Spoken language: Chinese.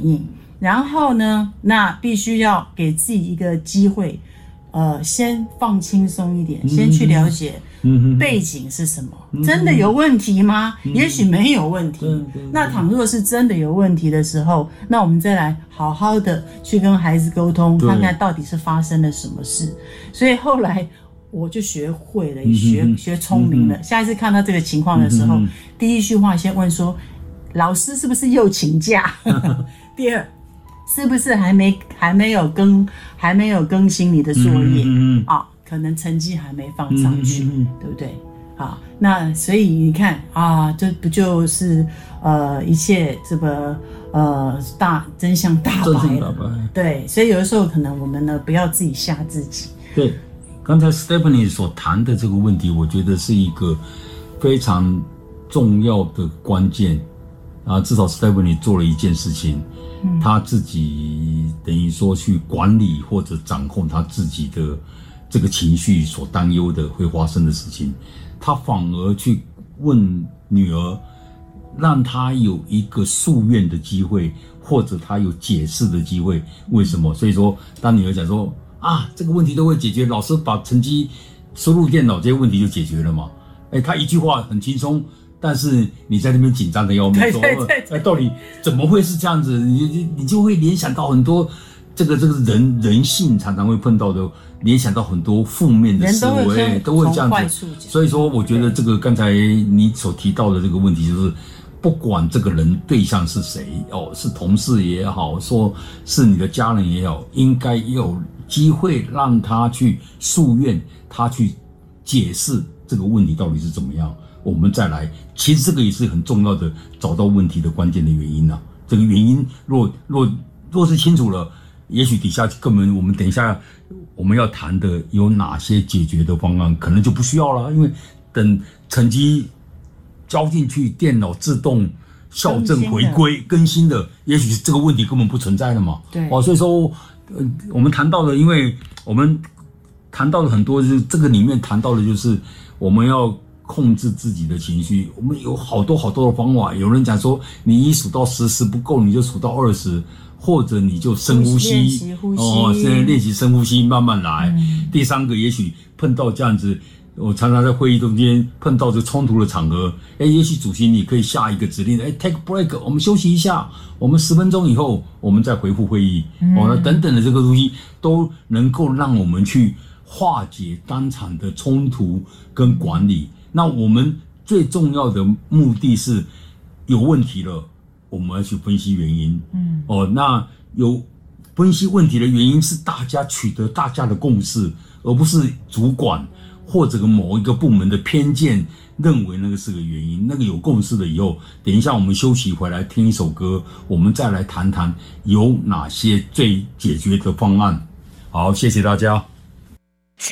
应。然后呢，那必须要给自己一个机会，先放轻松一点，先去了解背景是什么，真的有问题吗？也许没有问题。那倘若是真的有问题的时候，那我们再来好好的去跟孩子沟通，看看到底是发生了什么事。所以后来我就学会了，学聪明了。下一次看到这个情况的时候，第一句话先问说：老师是不是又请假？第二，是不是还没有更新你的作业可能成绩还没放上去，对不对？好，那所以你看这不就是一切这个真相大白了。对，所以有的时候可能我们呢不要自己吓自己。 对，刚才 Stephanie 所谈的这个问题，我觉得是一个非常重要的关键至少 Stephanie 做了一件事情。他自己等于说去管理或者掌控他自己的这个情绪所担忧的会发生的事情，他反而去问女儿，让他有一个诉愿的机会，或者他有解释的机会。为什么？所以说当女儿讲说这个问题都会解决，老师把成绩输入电脑，这些问题就解决了嘛。他一句话很轻松，但是你在那边紧张的要命，说到底怎么会是这样子？你就会联想到很多这个人性常常会碰到的，联想到很多负面的思维，都会这样子。所以说，我觉得这个刚才你所提到的这个问题，就是不管这个人对象是谁是同事也好，说是你的家人也好，应该有机会让他去诉愿，他去解释这个问题到底是怎么样。我们再来，其实这个也是很重要的，找到问题的关键的原因这个原因若是清楚了，也许底下根本我们等一下我们要谈的有哪些解决的方案，可能就不需要了，因为等成绩交进去，电脑自动校正回归更新的，也许这个问题根本不存在了嘛。 对所以说我们谈到的，因为我们谈到了很多，就是这个里面谈到的就是我们要控制自己的情绪，我们有好多的方法。有人讲说，你1数到10不够，你就数到20，或者你就深呼吸，练习深呼吸，慢慢来。第3个，也许碰到这样子，我常常在会议中间碰到这冲突的场合，也许主席你可以下一个指令，take break， 我们休息一下，我们10分钟以后我们再回复会议，等等的这个东西都能够让我们去化解当场的冲突跟管理。那我们最重要的目的是有问题了，我们要去分析原因。那有分析问题的原因是大家取得大家的共识，而不是主管或者某一个部门的偏见认为那个是个原因。那个有共识了以后，等一下我们休息回来听一首歌，我们再来谈谈有哪些最解决的方案。好，谢谢大家。